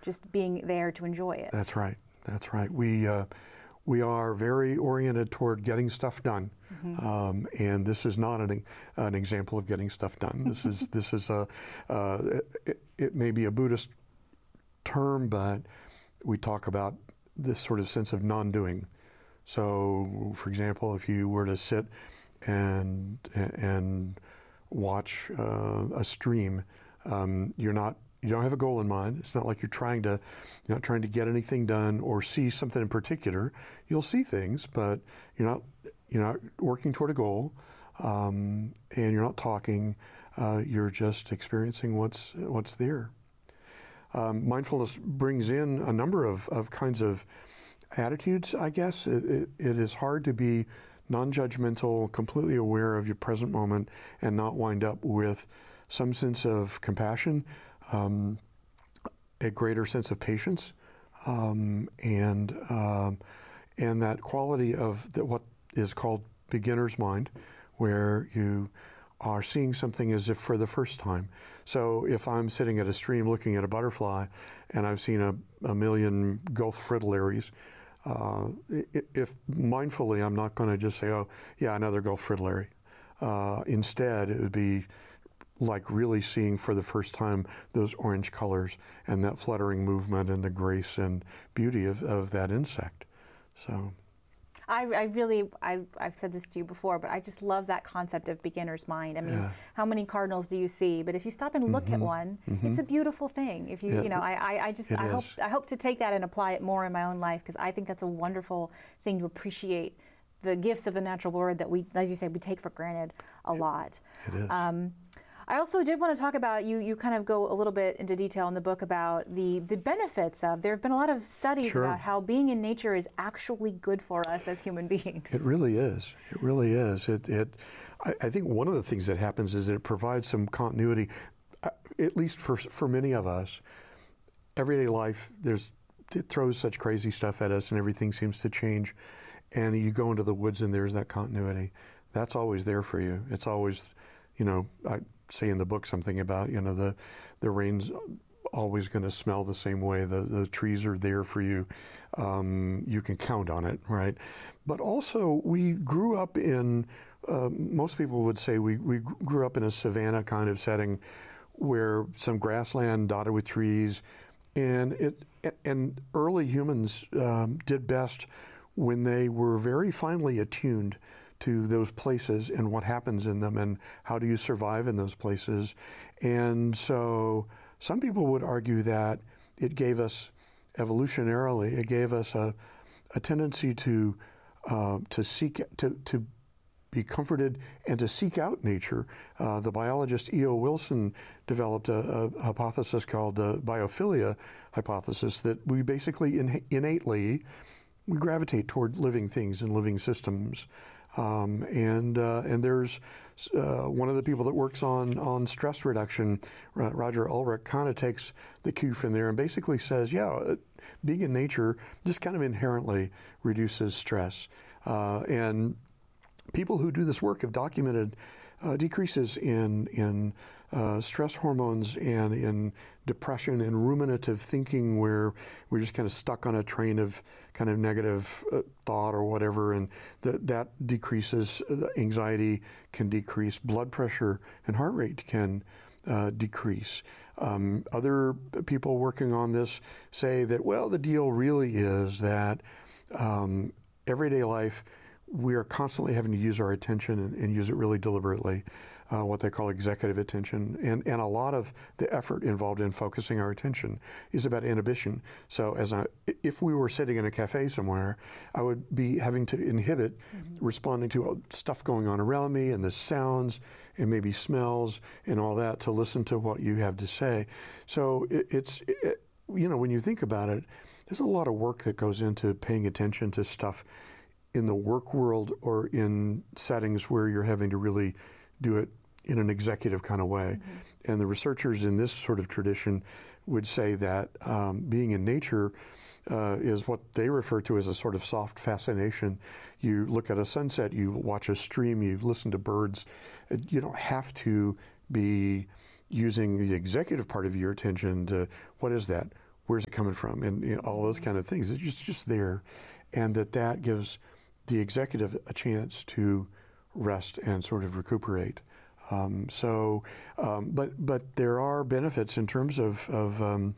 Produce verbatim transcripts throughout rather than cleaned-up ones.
just being there to enjoy it. That's right. That's right. We uh, we are very oriented toward getting stuff done, mm-hmm. um, and this is not an an example of getting stuff done. This is this is a uh, it, it may be a Buddhist term, but we talk about this sort of sense of non-doing. So, for example, if you were to sit and and watch uh, a stream, um, you're not you don't have a goal in mind. It's not like you're trying to you're not trying to get anything done or see something in particular. You'll see things, but you're not you're not working toward a goal, um, and you're not talking. Uh, you're just experiencing what's what's there. Um, mindfulness brings in a number of, of kinds of attitudes, I guess. It, it, it is hard to be non-judgmental, completely aware of your present moment, and not wind up with some sense of compassion, um, a greater sense of patience, um, and um, and that quality of the, what is called beginner's mind, where you are seeing something as if for the first time. So if I'm sitting at a stream looking at a butterfly and I've seen a, a million Gulf fritillaries, uh, if mindfully I'm not going to just say, oh, yeah, another Gulf fritillary. Uh, instead, it would be like really seeing for the first time those orange colors and that fluttering movement and the grace and beauty of, of that insect. So... I, I really, I, I've said this to you before, but I just love that concept of beginner's mind. I mean, yeah. How many cardinals do you see? But if you stop and look mm-hmm. at one, mm-hmm. it's a beautiful thing. If you, yeah. you know, I, I, I just, I hope, I hope to take that and apply it more in my own life, because I think that's a wonderful thing to appreciate the gifts of the natural world that we, as you say, we take for granted a it, lot. It is. Um, I also did want to talk about, you you kind of go a little bit into detail in the book about the, the benefits of, there have been a lot of studies sure. about how being in nature is actually good for us as human beings. It really is. It really is. It, it I, I think one of the things that happens is that it provides some continuity, uh, at least for for many of us. Everyday life, there's it throws such crazy stuff at us and everything seems to change. And you go into the woods and there's that continuity. That's always there for you. It's always, you know, I say in the book something about, you know, the the rain's always going to smell the same way. The the trees are there for you. Um, you can count on it, right? But also, we grew up in, uh, most people would say we, we grew up in a savanna kind of setting where some grassland dotted with trees. And it and early humans um, did best when they were very finely attuned to those places and what happens in them and how do you survive in those places. And so some people would argue that it gave us evolutionarily, it gave us a, a tendency to uh, to seek to to be comforted and to seek out nature. Uh, the biologist E O Wilson developed a, a hypothesis called the biophilia hypothesis, that we basically in, innately we gravitate toward living things and living systems. Um, and uh, and there's uh, one of the people that works on, on stress reduction, Roger Ulrich, kind of takes the cue from there and basically says, yeah, being in nature just kind of inherently reduces stress. Uh, and people who do this work have documented uh, decreases in in uh, stress hormones and in depression and ruminative thinking, where we're just kind of stuck on a train of kind of negative uh, thought or whatever, and that that decreases. Uh, anxiety can decrease. Blood pressure and heart rate can uh, decrease. Um, other people working on this say that, well, the deal really is that um, everyday life, we are constantly having to use our attention and, and use it really deliberately, uh, what they call executive attention. And, and a lot of the effort involved in focusing our attention is about inhibition. So as I, if we were sitting in a cafe somewhere, I would be having to inhibit mm-hmm. responding to stuff going on around me and the sounds and maybe smells and all that to listen to what you have to say. So it, it's, it, you know, when you think about it, there's a lot of work that goes into paying attention to stuff in the work world or in settings where you're having to really do it in an executive kind of way. Mm-hmm. And the researchers in this sort of tradition would say that um, being in nature uh, is what they refer to as a sort of soft fascination. You look at a sunset, you watch a stream, you listen to birds. You don't have to be using the executive part of your attention to, what is that? where's it coming from, and you know, all those kind of things. It's just, just there, and that that gives the executive a chance to rest and sort of recuperate. Um, so, um, but but there are benefits in terms of, of um,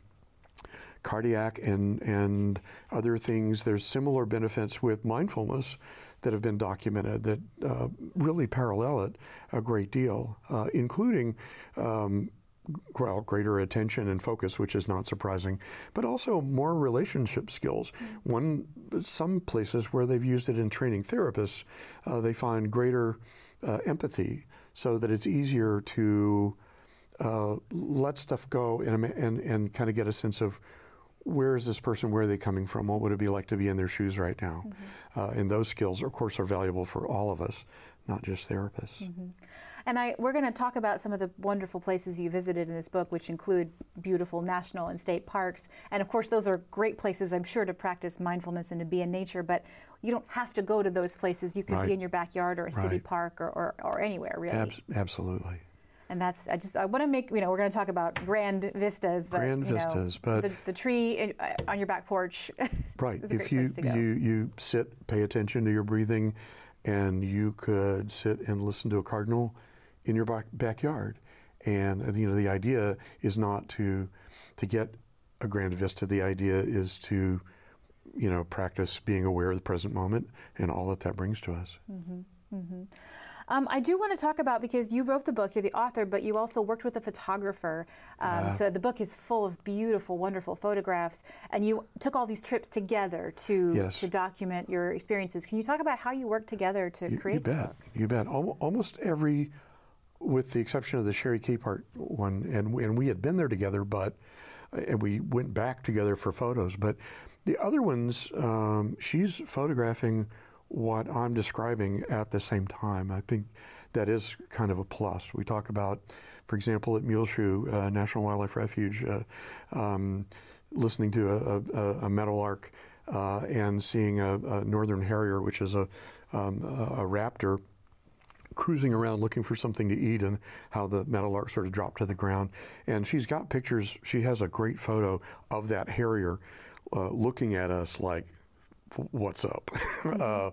cardiac and and other things. There's similar benefits with mindfulness that have been documented that uh, really parallel it a great deal, uh, including um, well, greater attention and focus, which is not surprising, but also more relationship skills. Mm-hmm. One, some places where they've used it in training therapists, uh, they find greater uh, empathy, so that it's easier to uh, let stuff go and, and and kind of get a sense of where is this person, where are they coming from, what would it be like to be in their shoes right now. Mm-hmm. uh, and those skills, of course, are valuable for all of us, not just therapists. Mm-hmm. And I, we're going to talk about some of the wonderful places you visited in this book, which include beautiful national and state parks. And of course, those are great places, I'm sure, to practice mindfulness and to be in nature. But you don't have to go to those places. You could right. be in your backyard or a city right. park or, or, or anywhere, really. Abs- absolutely. And that's, I just, I want to make, you know, we're going to talk about grand vistas. But, grand you know, vistas, but the, the tree in, uh, on your back porch. Right. Is a if great you, place to go. you you sit, pay attention to your breathing, and you could sit and listen to a cardinal in your back, backyard. And, you know, the idea is not to to get a grand vista. The idea is to, you know, practice being aware of the present moment and all that that brings to us. Mm-hmm. Mm-hmm. Um, I do want to talk about, because you wrote the book, you're the author, but you also worked with a photographer. Um, uh, so the book is full of beautiful, wonderful photographs, and you took all these trips together to yes. to document your experiences. Can you talk about how you worked together to you, create you bet, the book? You bet. Al- almost every, with the exception of the Sherry Capehart one, and, and we had been there together, but and we went back together for photos. But the other ones, um, she's photographing what I'm describing at the same time. I think that is kind of a plus. We talk about, for example, at Muleshoe uh, National Wildlife Refuge, uh, um, listening to a, a, a meadowlark uh, and seeing a, a northern harrier, which is a, um, a, a raptor, cruising around looking for something to eat, and how the meadowlark sort of dropped to the ground. And she's got pictures. She has a great photo of that harrier uh, looking at us like, what's up, uh,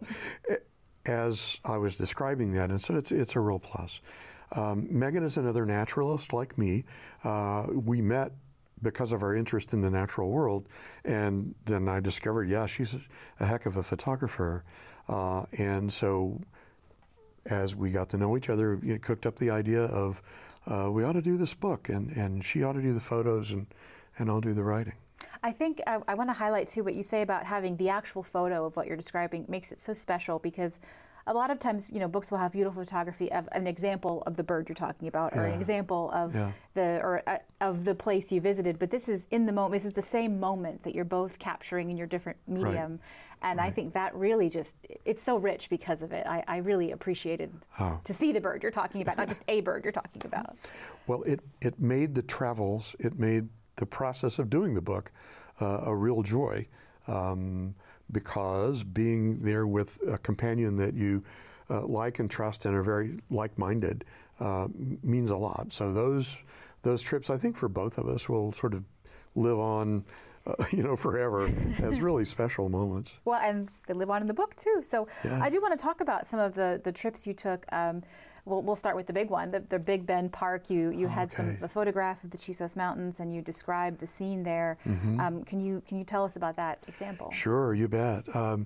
as I was describing that. And so it's it's a real plus. Um, Megan is another naturalist like me. Uh, we met because of our interest in the natural world, and then I discovered, yeah, she's a, a heck of a photographer. Uh, and so as we got to know each other, you know, cooked up the idea of uh, we ought to do this book, and, and she ought to do the photos, and, and I'll do the writing. I think I, I want to highlight, too, what you say about having the actual photo of what you're describing makes it so special, because a lot of times, you know, books will have beautiful photography of an example of the bird you're talking about, or yeah. an example of yeah. the or uh, of the place you visited. But this is in the moment. This is the same moment that you're both capturing in your different medium, right. and right. I think that really just it's so rich because of it. I, I really appreciated oh. to see the bird you're talking about, not just a bird you're talking about. Well, it it made the travels, it made the process of doing the book uh, a real joy. Um, because being there with a companion that you uh, like and trust and are very like-minded uh, means a lot. So those those trips, I think, for both of us, will sort of live on, uh, you know, forever as really special moments. Well, and they live on in the book too. So yeah. I do want to talk about some of the, the trips you took. Um, We'll, we'll start with the big one, the, the Big Bend Park. You you had okay. some the photograph of the Chisos Mountains, and you described the scene there. Mm-hmm. Um, can you can you tell us about that example? Sure, you bet. Um,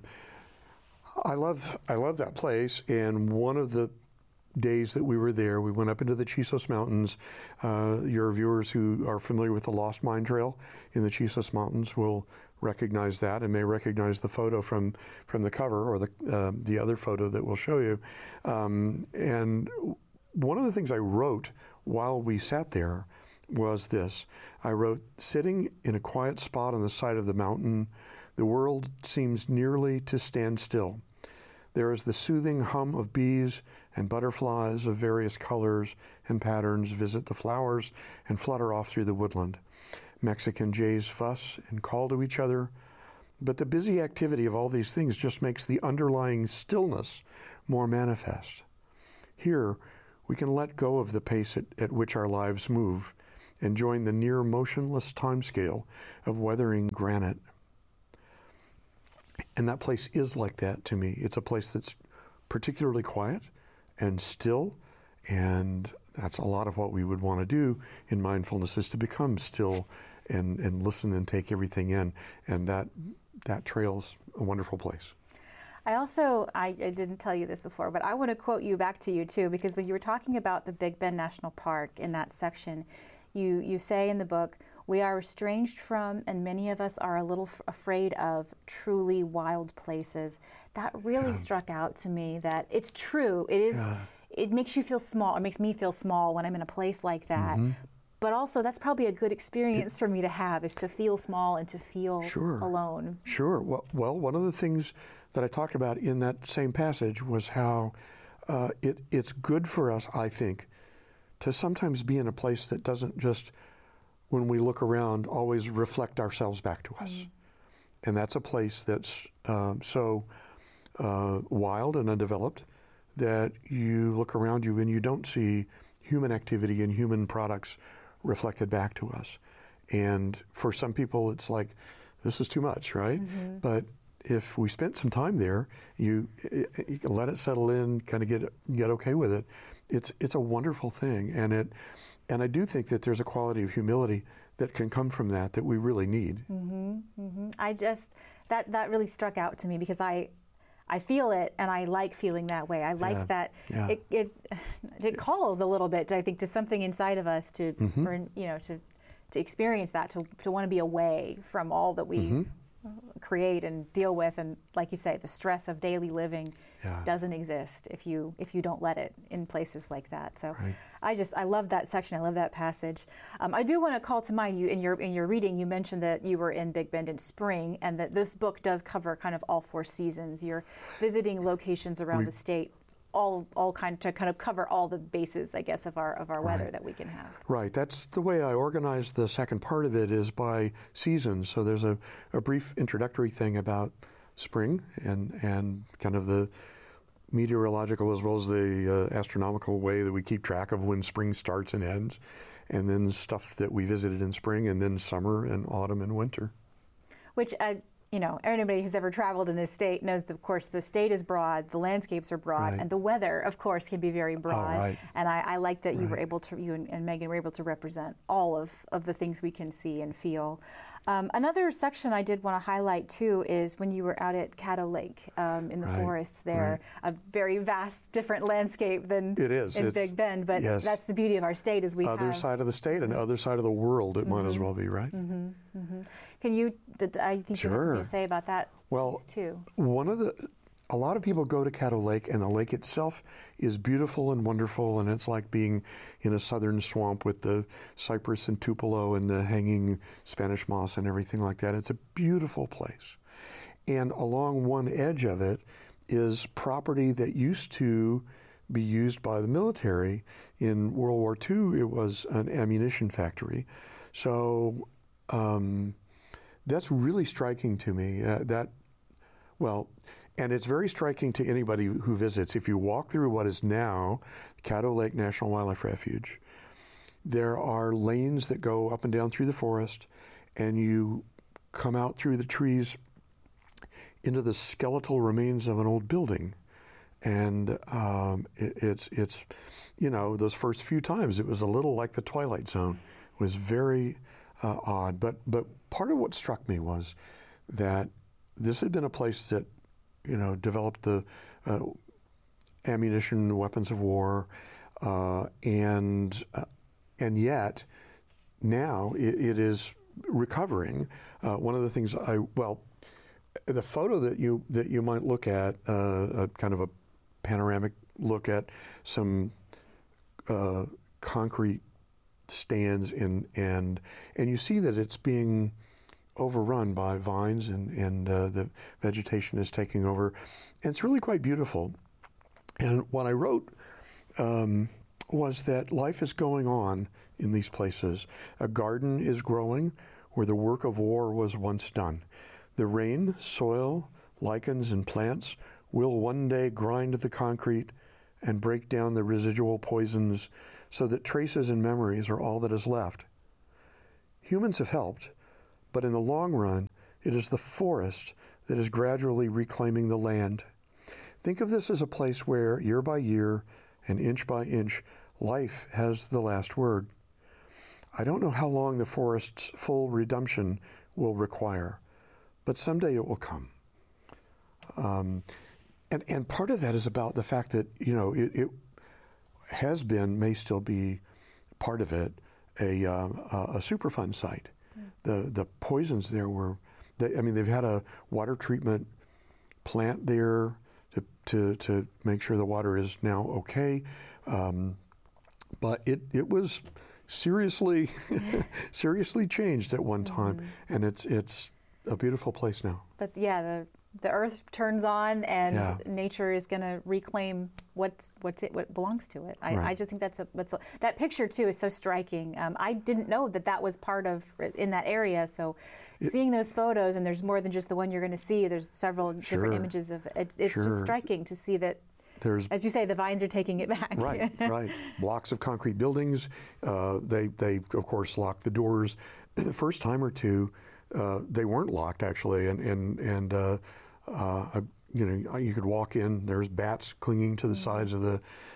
I love I love that place, and one of the days that we were there, we went up into the Chisos Mountains. Uh, your viewers who are familiar with the Lost Mine Trail in the Chisos Mountains will recognize that, and may recognize the photo from, from the cover, or the uh, the other photo that we'll show you. Um, and one of the things I wrote while we sat there was this. I wrote, "Sitting in a quiet spot on the side of the mountain, the world seems nearly to stand still. There is the soothing hum of bees and butterflies of various colors and patterns visit the flowers and flutter off through the woodland. Mexican jays fuss and call to each other, but the busy activity of all these things just makes the underlying stillness more manifest. Here, we can let go of the pace at, at which our lives move enjoying the near motionless timescale of weathering granite. And that place is like that to me. It's a place that's particularly quiet and still, and that's a lot of what we would want to do in mindfulness, is to become still and, and listen and take everything in. And that that trail's a wonderful place. I also, I, I didn't tell you this before, but I want to quote you back to you too, because when you were talking about the Big Bend National Park in that section, you, you say in the book, "We are estranged from, and many of us are a little f- afraid of, truly wild places." That really yeah. struck out to me, that it's true. It is. Yeah. It makes you feel small. It makes me feel small when I'm in a place like that. Mm-hmm. But also, that's probably a good experience it, for me to have, is to feel small and to feel sure. alone. Sure. Well, well, one of the things that I talked about in that same passage was how uh, it, it's good for us, I think, to sometimes be in a place that doesn't just, when we look around, always reflect ourselves back to us. Mm-hmm. And that's a place that's um, so uh, wild and undeveloped that you look around you and you don't see human activity and human products reflected back to us. And for some people, it's like, this is too much, right? Mm-hmm. But if we spent some time there, you, you can let it settle in, kind of get get okay with it. It's it's a wonderful thing, and it and I do think that there's a quality of humility that can come from that that we really need. Mm-hmm, mm-hmm. I just that that really struck out to me, because I I feel it, and I like feeling that way. I like yeah. that yeah. it it it calls a little bit, I think, to something inside of us to mm-hmm. or, you know to to experience that, to to want to be away from all that we. Mm-hmm. create and deal with, and like you say, the stress of daily living yeah. doesn't exist if you if you don't let it in places like that. So right. I just I love that section. I love that passage. Um, I do want to call to mind, you in your in your reading, you mentioned that you were in Big Bend in spring, and that this book does cover kind of all four seasons. You're visiting locations around we, the state, all all kind to kind of cover all the bases, I guess, of our of our weather right. that we can have. Right. That's the way I organized the second part of it, is by seasons. So there's a, a brief introductory thing about spring and and kind of the meteorological as well as the uh, astronomical way that we keep track of when spring starts and ends, and then stuff that we visited in spring, and then summer and autumn and winter. Which I. You know, anybody who's ever traveled in this state knows that, of course, the state is broad, the landscapes are broad, right. and the weather, of course, can be very broad. Oh, right. And I, I like that you right. were able to, you and, and Megan were able to represent all of, of the things we can see and feel. Um, another section I did want to highlight, too, is when you were out at Caddo Lake um, in the right. forests there. Right. A very vast, different landscape than it is. in it's, Big Bend, but yes. that's the beauty of our state, is we other have... side of the state and other side of the world, it mm-hmm. might as well be, right? Mm-hmm. Mm-hmm. Can you, did, I think sure. you have something to say about that well, too. One of the, a lot of people go to Caddo Lake, and the lake itself is beautiful and wonderful, and it's like being in a southern swamp with the cypress and tupelo and the hanging Spanish moss and everything like that. It's a beautiful place. And along one edge of it is property that used to be used by the military. In World War Two, it was an ammunition factory. So um, that's really striking to me. Uh, that, well, and it's very striking to anybody who visits. If you walk through what is now Caddo Lake National Wildlife Refuge, there are lanes that go up and down through the forest, and you come out through the trees into the skeletal remains of an old building. And um, it, it's, it's, you know, those first few times, it was a little like the Twilight Zone. It was very uh, odd. But, but part of what struck me was that this had been a place that, you know, developed the uh, ammunition, weapons of war, uh, and uh, and yet now it, it is recovering. Uh, one of the things I well, the photo that you that you might look at, uh, a kind of a panoramic look at some uh, concrete stands in and and you see that it's being overrun by vines, and, and uh, the vegetation is taking over. And it's really quite beautiful. And what I wrote um, was that life is going on in these places. A garden is growing where the work of war was once done. The rain, soil, lichens, and plants will one day grind the concrete and break down the residual poisons so that traces and memories are all that is left Humans have helped, but in the long run, it is the forest that is gradually reclaiming the land. Think of this as a place where, year by year and inch by inch, life has the last word. I don't know how long the forest's full redemption will require, but someday it will come. Um, and, and part of that is about the fact that, you know, it, it has been, may still be part of it, a, uh, a Superfund site. Mm. The, the poisons there were, they, I mean, they've had a water treatment plant there to, to, to make sure the water is now okay. Um, but it, it was seriously, seriously changed at one time, mm-hmm. and it's, it's a beautiful place now. But yeah, the the earth turns on, and yeah. nature is going to reclaim what's what's it what belongs to it. I, right. I just think that's a, that's a that picture too is so striking. Um, I didn't know that that was part of in that area. So it, seeing those photos, and there's more than just the one you're going to see. There's several sure. different images of it's. It's sure. just striking to see that. There's, as you say, the vines are taking it back. Right, right. Blocks of concrete buildings. Uh, they they of course lock the doors. The first time or two, uh, they weren't locked actually, and and and. Uh, Uh, you know, you could walk in. There's bats clinging to the mm-hmm. sides of the.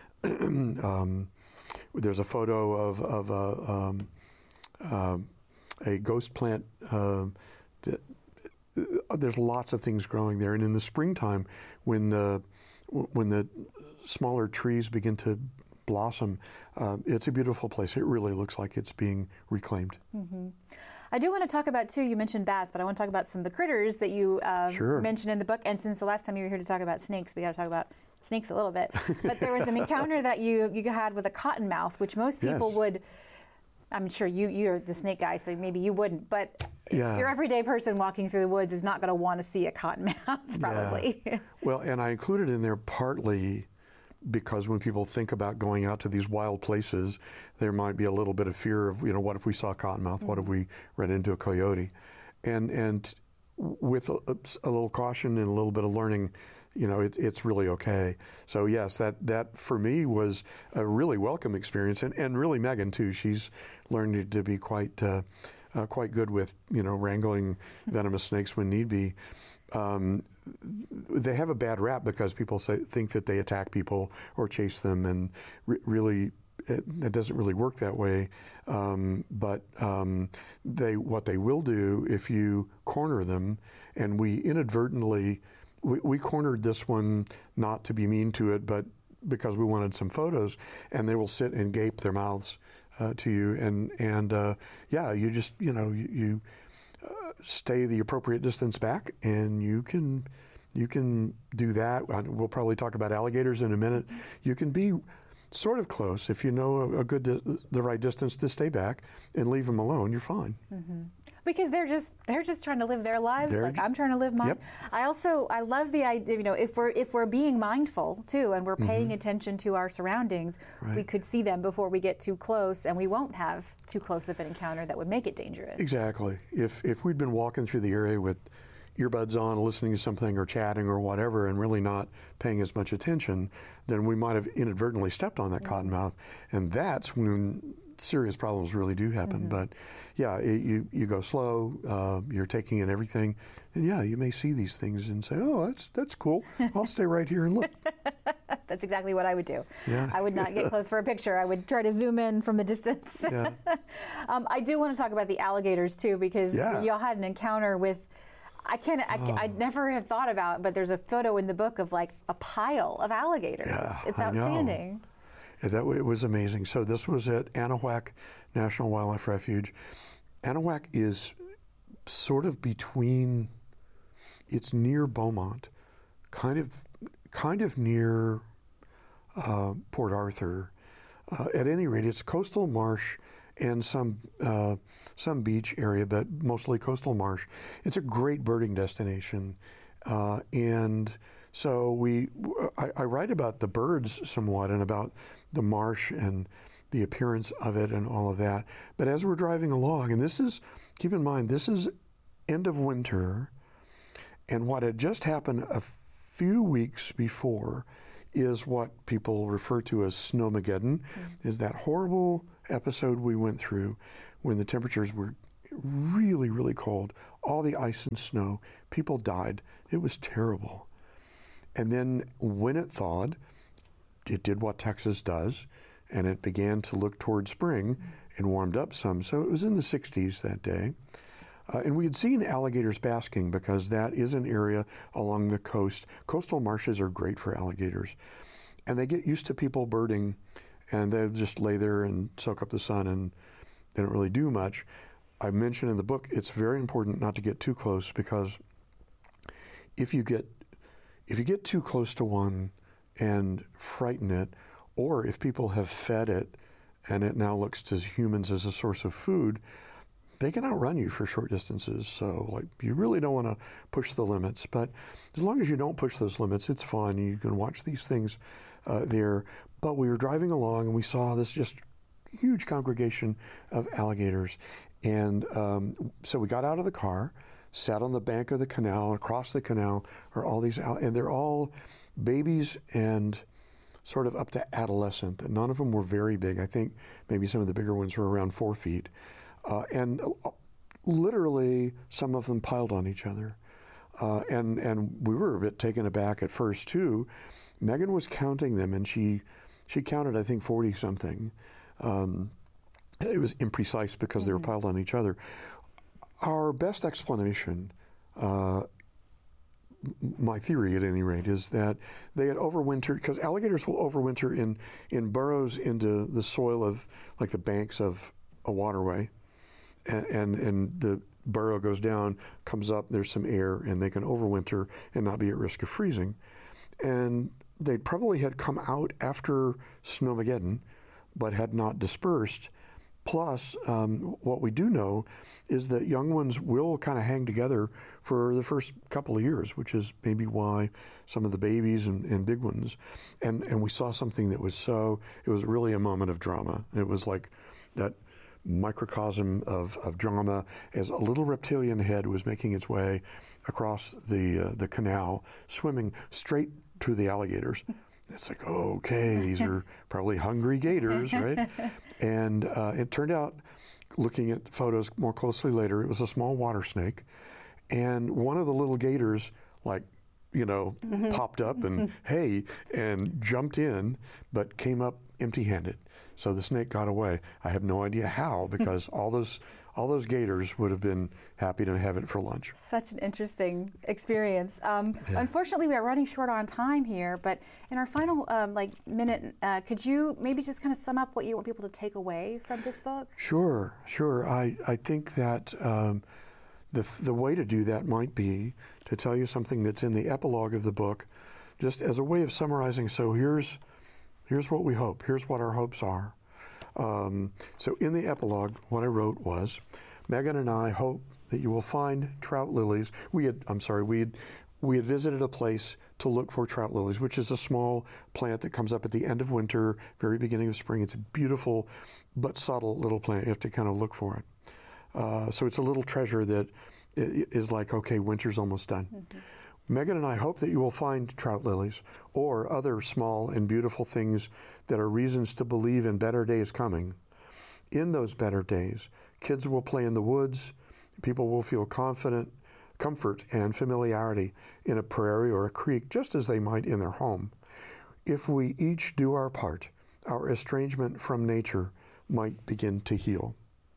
um, there's a photo of of a, um, uh, a ghost plant. Uh, that, uh, there's lots of things growing there, and in the springtime, when the when the smaller trees begin to blossom, uh, it's a beautiful place. It really looks like it's being reclaimed. Mm-hmm. I do want to talk about, too, you mentioned bats, but I want to talk about some of the critters that you uh, sure. mentioned in the book. And since the last time you were here to talk about snakes, we got to talk about snakes a little bit. But there was an encounter that you, you had with a cottonmouth, which most people yes. would, I'm sure you, you're the snake guy, so maybe you wouldn't. But yeah. your everyday person walking through the woods is not going to want to see a cottonmouth, probably. Yeah. Well, and I included in there partly because when people think about going out to these wild places, there might be a little bit of fear of, you know, what if we saw cottonmouth? Mm-hmm. What if we ran into a coyote? And and with a, a little caution and a little bit of learning, you know, it, it's really okay. So yes, that, that for me was a really welcome experience, and, and really Megan too. She's learned to be quite uh, uh, quite good with, you know, wrangling venomous snakes when need be. Um, they have a bad rap because people say, think that they attack people or chase them, and re- really it, it doesn't really work that way. Um, but um, they what they will do if you corner them, and we inadvertently we, we cornered this one not to be mean to it, but because we wanted some photos, and they will sit and gape their mouths uh, to you, and and uh, yeah, you just you know you. you stay the appropriate distance back, and you can you can do that. We'll probably talk about alligators in a minute. You can be sort of close if you know a, a good di- the right distance to stay back and leave them alone. You're fine. Mm-hmm. Because they're just they're just trying to live their lives they're like I'm trying to live mine. Yep. I also I love the idea, you know, if we're if we're being mindful too, and we're paying mm-hmm. attention to our surroundings, right. we could see them before we get too close, and we won't have too close of an encounter that would make it dangerous. Exactly. If if we'd been walking through the area with earbuds on, listening to something or chatting or whatever, and really not paying as much attention, then we might have inadvertently stepped on that mm-hmm. cottonmouth, and that's when serious problems really do happen. Mm-hmm. But yeah, it, you you go slow, uh, you're taking in everything, and yeah, you may see these things and say, oh, that's that's cool. I'll stay right here and look. That's exactly what I would do. Yeah. I would not get close for a picture. I would try to zoom in from a distance. Yeah. um, I do want to talk about the alligators too, because yeah. y'all had an encounter with, I can't, I, oh. I never have thought about, but there's a photo in the book of like a pile of alligators. Yeah, it's I outstanding. Know. That it was amazing. So this was at Anahuac National Wildlife Refuge. Anahuac is sort of between, it's near Beaumont, kind of, kind of near uh, Port Arthur. Uh, at any rate, it's coastal marsh and some uh, some beach area, but mostly coastal marsh. It's a great birding destination, uh, and so we, I, I write about the birds somewhat and about the marsh and the appearance of it and all of that. But as we're driving along, and this is, keep in mind, this is end of winter, and what had just happened a few weeks before is what people refer to as Snowmageddon, mm-hmm. is that horrible episode we went through when the temperatures were really, really cold, all the ice and snow. People died. It was terrible. And then when it thawed, it did what Texas does, and it began to look toward spring and warmed up some. So it was in the sixties that day. Uh, and we had seen alligators basking because that is an area along the coast. Coastal marshes are great for alligators. And they get used to people birding, and they just lay there and soak up the sun, and they don't really do much. I mentioned in the book, it's very important not to get too close, because if you get if you get too close to one and frighten it, or if people have fed it and it now looks to humans as a source of food, they can outrun you for short distances. So like you really don't want to push the limits. But as long as you don't push those limits, it's fun. You can watch these things uh, there. But we were driving along and we saw this just huge congregation of alligators. And um, so we got out of the car, sat on the bank of the canal. Across the canal are all these, al- and they're all babies and sort of up to adolescent. None of them were very big. I think maybe some of the bigger ones were around four feet. Uh, and uh, literally, some of them piled on each other. Uh, and, and we were a bit taken aback at first, too. Megan was counting them, and she she counted, I think, forty-something. Um, it was imprecise because mm-hmm. they were piled on each other. Our best explanation, uh, my theory at any rate, is that they had overwintered, because alligators will overwinter in, in burrows into the soil of, like the banks of a waterway. And, and and the burrow goes down, comes up, there's some air, and they can overwinter and not be at risk of freezing. And they probably had come out after Snowmageddon, but had not dispersed. Plus, um, what we do know is that young ones will kind of hang together for the first couple of years, which is maybe why some of the babies and, and big ones. And, and we saw something that was so, it was really a moment of drama. It was like that microcosm of, of drama as a little reptilian head was making its way across the uh, the canal, swimming straight to the alligators. It's like, okay, these are probably hungry gators, right? And uh, it turned out, looking at photos more closely later, it was a small water snake. And one of the little gators, like, you know, mm-hmm. popped up and, hey, and jumped in, but came up empty-handed. So the snake got away. I have no idea how, because all those all those gators would have been happy to have it for lunch. Such an interesting experience. Um, yeah. Unfortunately, we are running short on time here, but in our final um, like minute, uh, could you maybe just kind of sum up what you want people to take away from this book? Sure, sure. I, I think that um, the the way to do that might be to tell you something that's in the epilogue of the book, just as a way of summarizing. So here's here's what we hope. Here's what our hopes are. Um, so in the epilogue, what I wrote was, Megan and I hope that you will find trout lilies. We had, I'm sorry, we had, we had visited a place to look for trout lilies, which is a small plant that comes up at the end of winter, very beginning of spring. It's a beautiful but subtle little plant. You have to kind of look for it. Uh, so it's a little treasure that is like, okay, winter's almost done. Mm-hmm. Megan and I hope that you will find trout lilies or other small and beautiful things that are reasons to believe in better days coming. In those better days, kids will play in the woods, people will feel confident, comfort and familiarity in a prairie or a creek, just as they might in their home. If we each do our part, our estrangement from nature might begin to heal.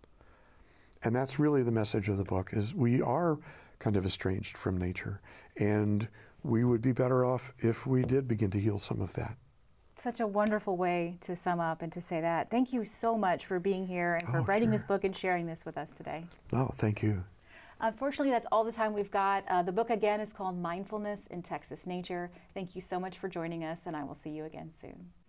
And that's really the message of the book, is we are kind of estranged from nature. And we would be better off if we did begin to heal some of that. Such a wonderful way to sum up and to say that. Thank you so much for being here and for oh, writing sure. this book and sharing this with us today. Oh, thank you. Unfortunately, that's all the time we've got. Uh, the book, again, is called Mindfulness in Texas Nature. Thank you so much for joining us, and I will see you again soon.